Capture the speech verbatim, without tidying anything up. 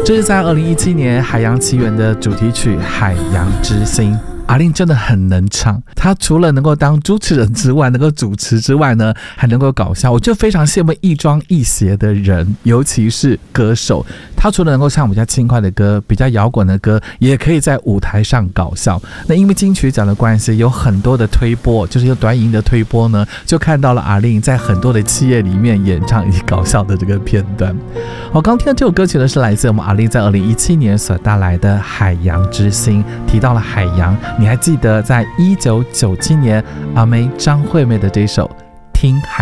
这是在二零一七年《海洋奇缘》的主题曲《海洋之心》。阿令真的很能唱，他除了能够当主持人之外，能够主持之外呢，还能够搞笑。我就非常羡慕亦庄亦谐的人，尤其是歌手。他除了能够唱比较轻快的歌，比较摇滚的歌，也可以在舞台上搞笑。那因为金曲奖的关系，有很多的推播，就是有短影的推播呢，就看到了阿令在很多的企业里面演唱以及搞笑的这个片段。我刚听的这首歌曲呢，是来自我们阿令在二零一七年所带来的《海洋之心》，提到了海洋。你还记得在一九九七年阿妹张惠妹的这首《听海》